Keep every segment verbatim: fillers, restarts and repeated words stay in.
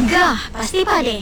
Gegar Pasti Pade.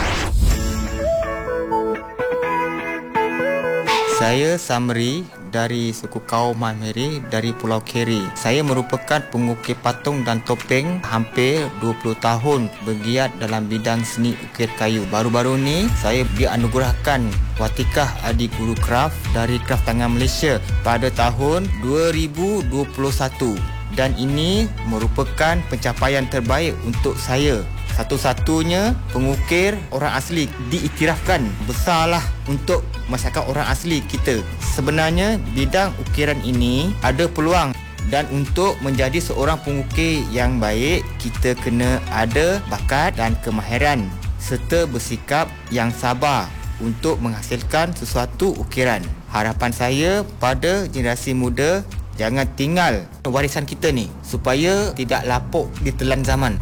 Saya Samri dari suku kaum Mahmiri dari Pulau Keri. Saya merupakan pengukir patung dan topeng hampir dua puluh tahun bergiat dalam bidang seni ukir kayu. Baru-baru ni saya dianugerahkan Watikah Adi Guru Kraft dari Kraft Tangan Malaysia pada tahun dua ribu dua puluh satu. Dan ini merupakan pencapaian terbaik untuk saya. Satu-satunya pengukir orang asli diiktirafkan. Besarlah untuk masyarakat orang asli kita. Sebenarnya bidang ukiran ini ada peluang, dan untuk menjadi seorang pengukir yang baik, kita kena ada bakat dan kemahiran serta bersikap yang sabar untuk menghasilkan sesuatu ukiran. Harapan saya pada generasi muda, jangan tinggal warisan kita ni supaya tidak lapuk ditelan zaman.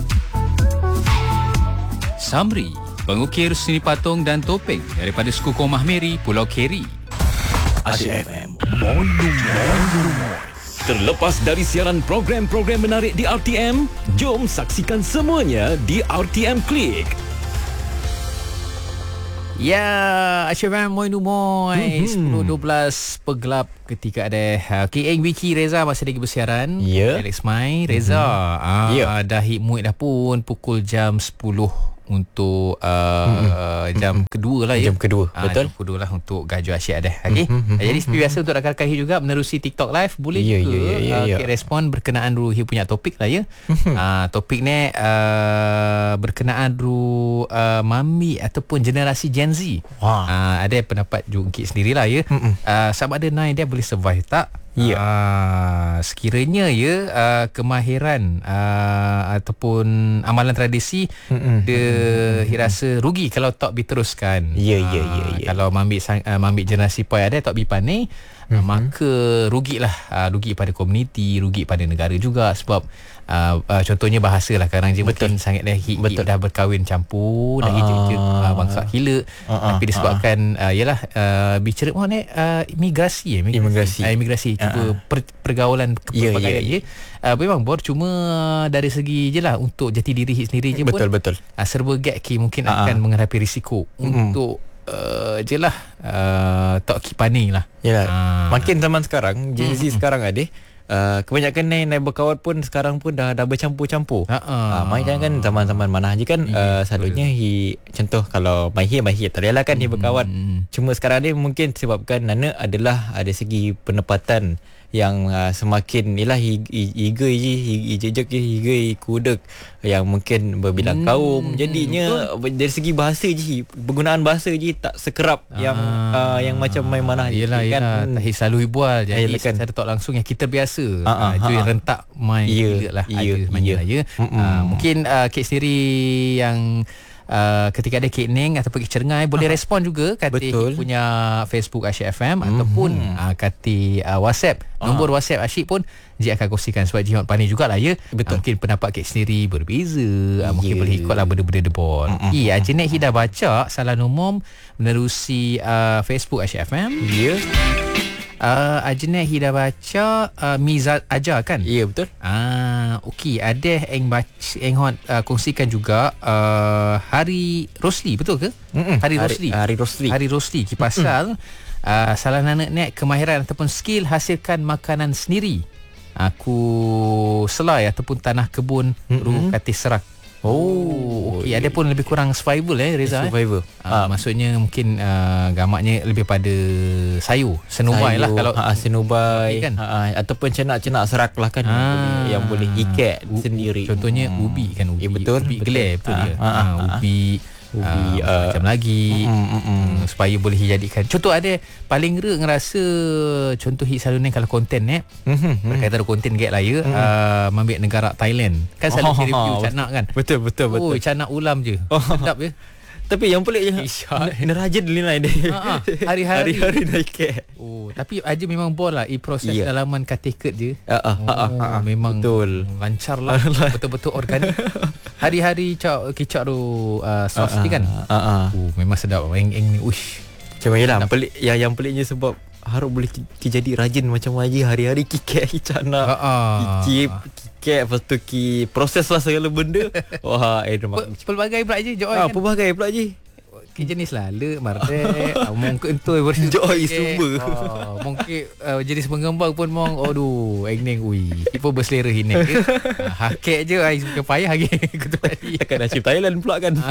Samri, pengukir seni patung dan topeng daripada suku kaum Mahmiri, Pulau Keri. Asyik F M. Terlepas dari siaran program-program menarik di R T M, jom saksikan semuanya di R T M Klik. Ya, Asyik F M, moi numoy. Mm-hmm. sepuluh dua belas pergelap ketika ada uh, K Eng Wiki Reza masih lagi bersiaran. Ya. Alex Mai, Reza. Mm-hmm. Ah, Ya. Dah hit mood dah pun pukul jam sepuluh untuk uh, mm-hmm. jam kedua lah ya. Jam kedua, Ah, betul. Jam kedua lah untuk Gaju Asyik ada. Okay. Mm-hmm. Jadi seperti biasa untuk rakan-rakan Hit juga menerusi TikTok live, boleh Ya, ke ya, ya, ya, uh, ya. Kit respon berkenaan dulu Hit punya topik lah ya. uh, topik ni uh, berkenaan dulu uh, Mami ataupun generasi Gen Z. Wah. Uh, ada pendapat Jungkit sendirilah ya. Uh, sama ada Nai dia boleh survive tak? Ya. Uh, sekiranya ya uh, kemahiran uh, ataupun amalan tradisi Mm-mm. dia mm-mm. rasa rugi kalau tak diteruskan. Ya, ya, ya, Uh, ya. Kalau mambil sang- uh, mambil generasi poi ada tak bipane, uh, Mhm. maka rugilah, uh, rugi pada komuniti, rugi pada negara juga sebab uh, uh, contohnya bahasa lah, kadang je Betul. mungkin sangat dah hit, hit Betul. dah berkahwin campur, dah Ah. hijau uh, bangsa gila, Ah, ah, tapi disebabkan uh, yalah uh, bicara oh ni uh, imigrasi eh Imigrasi. uh, imigrasi cuba Ah. per, pergaulan Ya, kepelbagaian ya, ya. je. Uh, memang bor cuma dari segi je lah untuk jati diri hit sendiri je Betul, pun betul. uh, serba gap ki mungkin Ah, akan ah. menghadapi risiko Mm-mm. untuk uh, je lah uh, tak kipani lah. Yalah. Ah. Makin zaman sekarang, Gen Z sekarang ada Uh, kebanyakan naik naik berkawan pun sekarang pun dah dah bercampur-campur. Ha ah. Uh, mai kan zaman-zaman mana je kan, uh, Ya, selalunya hi, contoh kalau mai hi mai hi tak adalah kan hi berkawan. Hmm. Cuma sekarang ni mungkin sebabkan nana adalah ada segi pendapatan yang uh, semakin ialah higai je hijejek je higai kudek yang mungkin berbilang Hmm, kaum, jadinya dari segi bahasa je, penggunaan bahasa je tak sekerap yang uh, yang macam main mana je Yelah, yelah, kan. tak selalu ibual. Jadi Yelah kan. secara tak langsung yang kita biasa. Ah, ah, Ah, itu ah, yang ah. rentak main Ya, gila lah. ya, Ada sebenarnya ya. lah ya. Mm-mm. Ah, mungkin uh, Kek sendiri yang Uh, ketika ada Kek Ning ataupun Kek Cerengai boleh respon juga kata Betul. punya Facebook Asyik F M mm-hmm. ataupun uh, kata uh, WhatsApp. Nombor Ah. WhatsApp Asyik pun Jik akan kongsikan sebab Jihad Pani jugalah ya. Betul. Uh, mungkin pendapat Kek sendiri berbeza. Uh, mungkin Ya. boleh ikutlah benda-benda debol. Mm-mm. Ya, Jenek Hida baca salam umum menerusi uh, Facebook Asyik F M. Ya. Uh, Ajnet Hida baca uh, Miza ajar kan? Ya, betul. Ah, okey, ada yang baca yang hot uh, kongsikan juga uh, Hari Rosli, betul ke? Mm-mm. Hari Hari- Rosli. Hari Rosli. Hari Rosli ki pasal uh, salah nanak nek kemahiran ataupun skill hasilkan makanan sendiri. Aku selai ataupun tanah kebun Mm-mm. ru katis serak. Oh, okey, ada pun lebih kurang survival eh Reza. Survivor. Eh? Uh, maksudnya mungkin uh, gamaknya lebih pada sayur, senubai lah kalau ha, senubai Okey kan? kan? ha, ataupun cenak-cenak serak lah kan, Ah. yang boleh, yang boleh ikat U- sendiri. Contohnya Hmm. ubi kan, ubi. Ya, betul, Ubi betul. gelap betul Ah, dia. ah, ah, Ah, ah. ubi Ubi, uh, uh, macam lagi mm, mm, mm. mm, supaya boleh dijadikan. Contoh ada paling re ngerasa contoh hit selalu ni kalau konten eh Mhm, berkaitan dengan konten gap lah ya, uh, ambil negara Thailand. Kan selalu Oh, oh, review betul. canak kan. Betul, betul, betul. Oh, canak ulam je. Oh. Sedap je. Tapi yang pelik je, Isyak. neraja dia lain dia. Ha, ha. Hari-hari. Hari-hari naik ikat. Oh, tapi aja memang bol lah. I proses Ya. dalaman katiket je. Ah, ah, Oh, ah, ah, ah. memang Betul. lancar lah. Betul-betul organik. Hari-hari cak kicap tu uh, sos ni kan. Ah, ah. Oh, memang sedap. Eng eng ni. Uish. Macam yalah, pelik yang yang peliknya sebab harap boleh ki, ki jadi rajin macam Haji, hari-hari ki kek cana. Uh-uh. Ki kek lepas tu ki proses lah segala benda. Wah, eh Pel- pelbagai pula je Joy. Ah, kan? pelbagai pula je. Ki jenis lalu mardek mungkin tu Joy semua. Oh, mungkin uh, jenis pengembang pun mong aduh engning ui tipe berselera ini ke hakek je ai suka payah lagi ketua Akan asyik Thailand pula kan.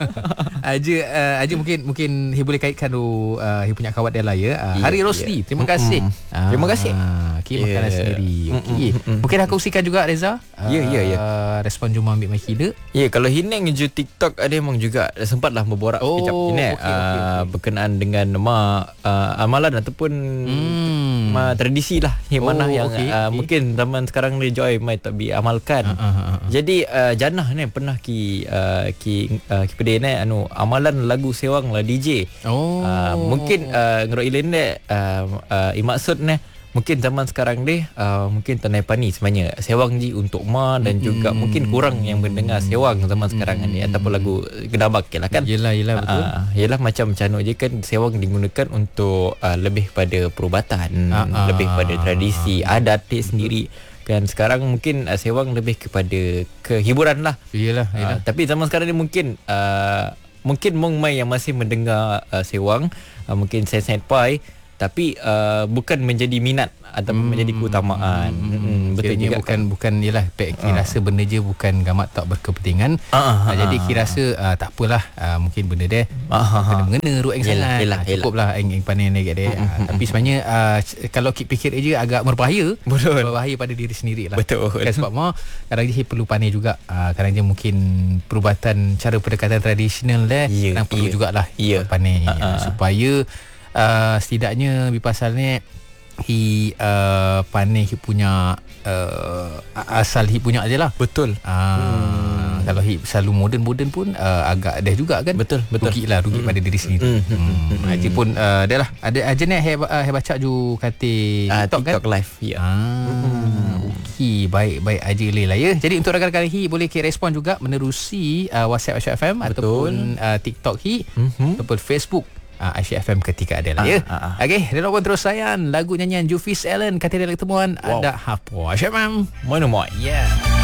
aja uh, aja mungkin mungkin hi boleh kaitkan tu uh, hi punya kawan dia lah ya uh, Hari Yeah, Rosli yeah. terima kasih. Mm-mm. Terima kasih. Okey, makanan Yeah. sendiri. Okey, mungkin aku kongsikan juga Reza. Ya, ya, ya. Uh, respon Juma ambil makida. Ya, kalau Hineng je TikTok ada memang juga sempatlah berborak Oh, kejap ini okey, okey, okey. berkenaan dengan ma uh, amalan ataupun Hmm. ma tradisi lah yang Oh, mana yang okey, uh, okey. mungkin zaman sekarang ni Joy mai tak diamalkan. Ah, ah, ah, ah. Jadi uh, Janah ni pernah ki uh, ki uh, ki pedai ni anu amalan lagu sewang lah D J. Oh. Uh, mungkin uh, ngerok ilen ni uh, uh, maksud ni mungkin zaman sekarang ni uh, mungkin tanai pani sebenarnya sewang ji untuk ma dan juga mm-hmm. mungkin kurang yang mendengar sewang zaman sekarang ni ataupun lagu gedabak lah kan. Yelah, yelah, betul. Uh, yelah macam macam je kan sewang digunakan untuk uh, lebih pada perubatan, Ah, ah. lebih pada tradisi, adat dia sendiri. Kan sekarang mungkin uh, sewang lebih kepada kehiburan lah. Yelah, yelah. Uh, tapi zaman sekarang ni mungkin uh, mungkin mong mai yang masih mendengar uh, sewang uh, mungkin sen-sen pai tapi uh, bukan menjadi minat ataupun hmm. menjadi keutamaan. Hmm, hmm, betul juga bukan kan? bukan yalah ki rasa benda je bukan gamat tak berkepentingan. Ah, ah, uh, jadi ah, ki rasa uh, tak apalah uh, mungkin benda dia Ah, ah, kena ah. mengena ruang Yelah, sangat. yelah, Uh, cukuplah eng eng pandai naik dia. Uh, tapi sebenarnya uh, kalau ki fikir je agak berbahaya. Betul. Berbahaya pada diri sendiri lah. Betul. Kan, sebab mah kadang je perlu pandai juga. Uh, kadang je mungkin perubatan cara pendekatan tradisional dia Ya, kadang perlu ya. jugalah Ya. pandai Ah, ah. uh, supaya uh, setidaknya bipasal ni hi uh, pandai hi punya uh, asal hi punya je lah. Betul. Uh, hmm. Kalau hi selalu moden-moden pun uh, agak dah juga kan. Betul, betul. Rugi lah, rugi hmm. pada diri sendiri. Hmm. Hmm. hmm. Haji pun uh, dah lah. Ada aja ni hai hai baca ju kata Uh, TikTok, TikTok kan. live. Ya. Ah, Hmm. okey, baik baik aja le lah ya. Jadi untuk rakan-rakan hi boleh ki respon juga menerusi uh, WhatsApp Aisyah F M Betul. ataupun uh, TikTok hi Mhm. ataupun Facebook uh, Aisyah F M ketika ada lah Ah, ya. ah, ah. Okey, dan pun terus sayang lagu nyanyian Jufis Allen kata dia ketemuan Wow. ada hapo Aisyah F M. Mana mai? Yeah.